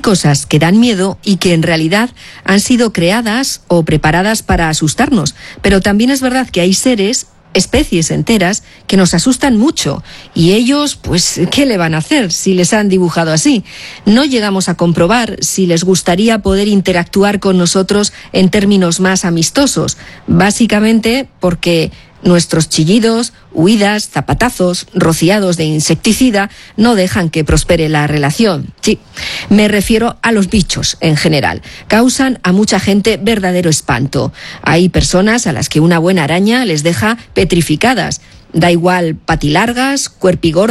cosas que dan miedo y que en realidad han sido creadas o preparadas para asustarnos, pero también es verdad que hay seres, especies enteras, que nos asustan mucho, y ellos, pues, ¿qué le van a hacer si les han dibujado así? No llegamos a comprobar si les gustaría poder interactuar con nosotros en términos más amistosos, básicamente porque nuestros chillidos, huidas, zapatazos, rociados de insecticida no dejan que prospere la relación. Sí, me refiero a los bichos en general. Causan a mucha gente verdadero espanto. Hay personas a las que una buena araña les deja petrificadas. Da igual patilargas, cuerpigordas,